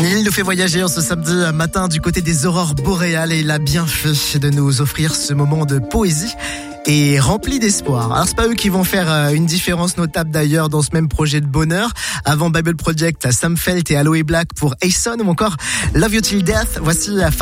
Il nous fait voyager en ce samedi matin du côté des aurores boréales et il a bien fait de nous offrir ce moment de poésie et rempli d'espoir. Alors c'est pas eux qui vont faire une différence notable d'ailleurs dans ce même projet de bonheur. Avant Bible Project, Sam Felt et Aloe Black pour Ason ou encore Love You Till Death. Voici